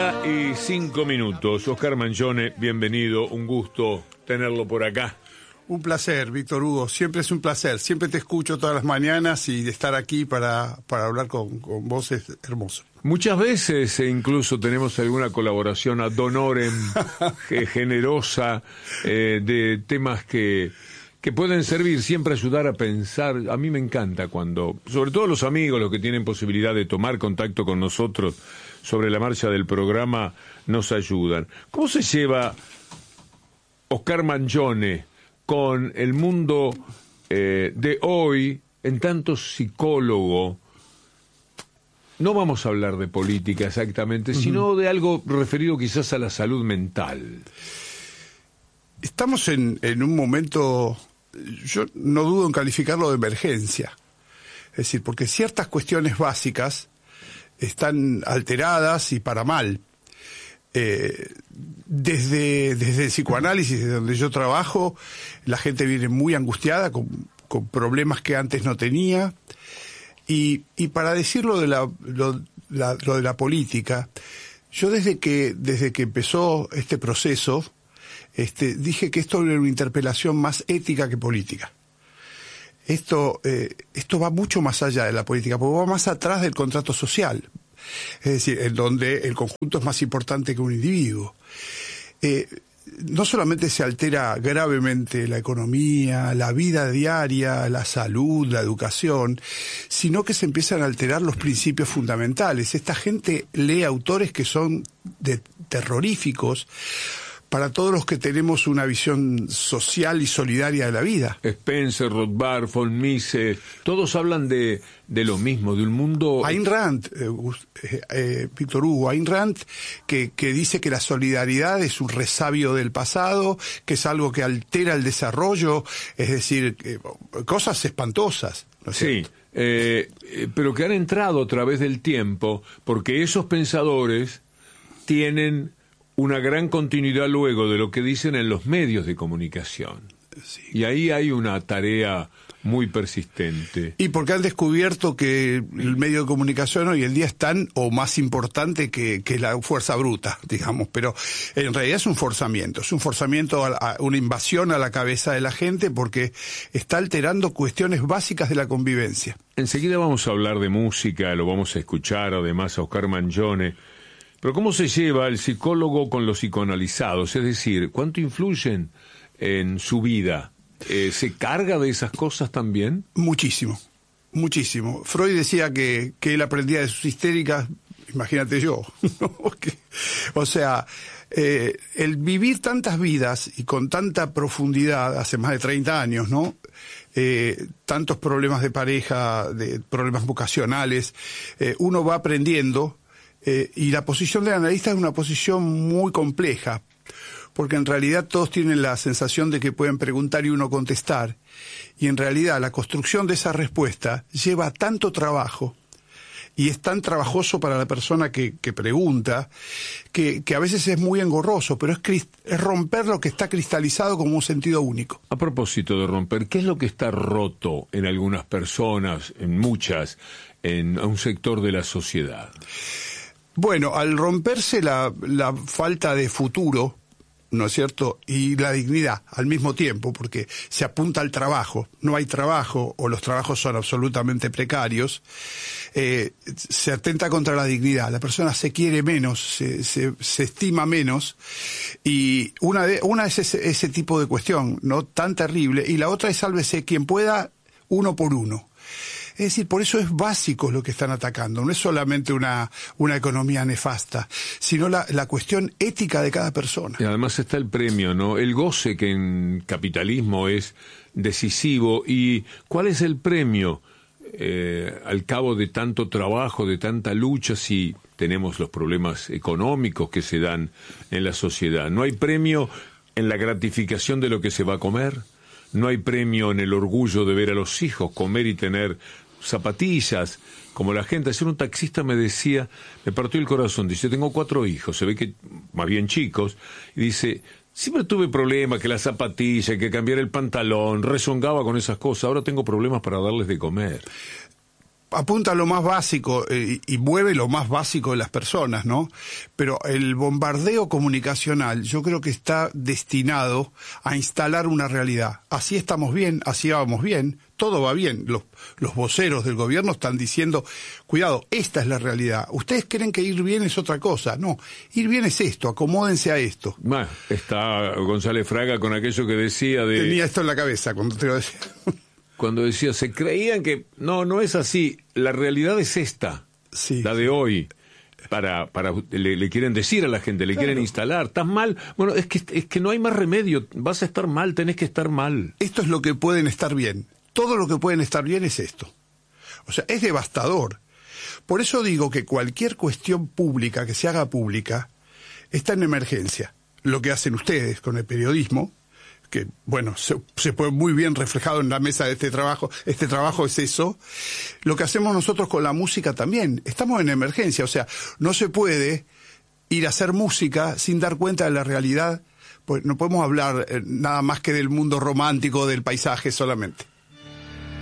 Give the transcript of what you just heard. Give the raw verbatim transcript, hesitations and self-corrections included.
Una y cinco minutos. Oscar Mangione, bienvenido, un gusto tenerlo por acá. Un placer, Víctor Hugo, siempre es un placer, siempre te escucho todas las mañanas y de estar aquí para, para hablar con, con vos es hermoso. Muchas veces e incluso tenemos alguna colaboración ad honorem generosa eh, de temas que, que pueden servir, siempre ayudar a pensar. A mí me encanta cuando, sobre todo los amigos, los que tienen posibilidad de tomar contacto con nosotros sobre la marcha del programa, nos ayudan. ¿Cómo se lleva Oscar Mangione con el mundo eh, de hoy, en tanto psicólogo? No vamos a hablar de política exactamente, uh-huh. sino de algo referido quizás a la salud mental. Estamos en, en un momento, yo no dudo en calificarlo de emergencia. Es decir, porque ciertas cuestiones básicas están alteradas y para mal. Eh, desde, desde el psicoanálisis, desde donde yo trabajo, la gente viene muy angustiada, con, con problemas que antes no tenía. Y, y para decirlo de la, lo, la, lo de la política, yo desde que, desde que empezó este proceso, este, dije que esto era una interpelación más ética que política. Esto, eh, esto va mucho más allá de la política, porque va más atrás del contrato social. Es decir, en donde el conjunto es más importante que un individuo. Eh, no solamente se altera gravemente la economía, la vida diaria, la salud, la educación, sino que se empiezan a alterar los principios fundamentales. Esta gente lee autores que son de, terroríficos para todos los que tenemos una visión social y solidaria de la vida. Spencer, Rothbard, von Mises, todos hablan de, de lo mismo, de un mundo... Ayn Rand, eh, eh, Víctor Hugo, Ayn Rand, que, que dice que la solidaridad es un resabio del pasado, que es algo que altera el desarrollo, es decir, eh, cosas espantosas, ¿no es sí. cierto? Eh, eh, pero que han entrado a través del tiempo, porque esos pensadores tienen una gran continuidad luego de lo que dicen en los medios de comunicación. Sí. Y ahí hay una tarea muy persistente. Y porque han descubierto que el medio de comunicación hoy en día es tan o más importante que, que la fuerza bruta, digamos, pero en realidad es un forzamiento, es un forzamiento, a, a una invasión a la cabeza de la gente porque está alterando cuestiones básicas de la convivencia. Enseguida vamos a hablar de música, lo vamos a escuchar además a Oscar Mangione. Pero ¿cómo se lleva el psicólogo con los psicoanalizados? Es decir, ¿cuánto influyen en su vida? Eh, ¿Se carga de esas cosas también? Muchísimo, muchísimo. Freud decía que, que él aprendía de sus histéricas, imagínate yo, ¿no? que, o sea, eh, el vivir tantas vidas y con tanta profundidad, hace más de treinta años, ¿no? Eh, tantos problemas de pareja, de problemas vocacionales, eh, uno va aprendiendo. Eh, y la posición del analista es una posición muy compleja, porque en realidad todos tienen la sensación de que pueden preguntar y uno contestar, y en realidad la construcción de esa respuesta lleva tanto trabajo, y es tan trabajoso para la persona que, que pregunta, que, que a veces es muy engorroso, pero es, es romper lo que está cristalizado como un sentido único. A propósito de romper, ¿qué es lo que está roto en algunas personas, en muchas, en un sector de la sociedad? Bueno, al romperse la, la falta de futuro, ¿no es cierto?, y la dignidad al mismo tiempo, porque se apunta al trabajo, no hay trabajo o los trabajos son absolutamente precarios, eh, se atenta contra la dignidad, la persona se quiere menos, se, se, se estima menos, y una, de, una es ese, ese tipo de cuestión, no tan terrible, y la otra es sálvese quien pueda, uno por uno. Es decir, por eso es básico lo que están atacando. No es solamente una, una economía nefasta, sino la, la cuestión ética de cada persona. Y además está el premio, ¿no? El goce que en capitalismo es decisivo. ¿Y cuál es el premio eh, al cabo de tanto trabajo, de tanta lucha, si tenemos los problemas económicos que se dan en la sociedad? ¿No hay premio en la gratificación de lo que se va a comer? ¿No hay premio en el orgullo de ver a los hijos comer y tener zapatillas, como la gente? Ayer un taxista me decía, me partió el corazón, dice, tengo cuatro hijos, se ve que más bien chicos, y dice, siempre tuve problemas, que la zapatilla, que cambiar el pantalón, rezongaba con esas cosas, ahora tengo problemas para darles de comer. apunta a lo más básico eh, y mueve lo más básico de las personas, ¿no? Pero el bombardeo comunicacional yo creo que está destinado a instalar una realidad. Así estamos bien, así vamos bien, todo va bien. Los, los voceros del gobierno están diciendo, cuidado, esta es la realidad. Ustedes creen que ir bien es otra cosa. No, ir bien es esto, acomódense a esto. Bueno, está González Fraga con aquello que decía de... Tenía esto en la cabeza cuando te lo decía. Cuando decía, se creían que... No, no es así. La realidad es esta, sí, la de hoy. Para, para le, le quieren decir a la gente, le claro. quieren instalar. ¿Estás mal? Bueno, es que, es que no hay más remedio. Vas a estar mal, tenés que estar mal. Esto es lo que pueden estar bien. Todo lo que pueden estar bien es esto. O sea, es devastador. Por eso digo que cualquier cuestión pública que se haga pública está en emergencia. Lo que hacen ustedes con el periodismo, que, bueno, se, se puede muy bien reflejado en la mesa de este trabajo. Este trabajo es eso. Lo que hacemos nosotros con la música también. Estamos en emergencia, o sea, no se puede ir a hacer música sin dar cuenta de la realidad, pues no podemos hablar eh, nada más que del mundo romántico, del paisaje solamente.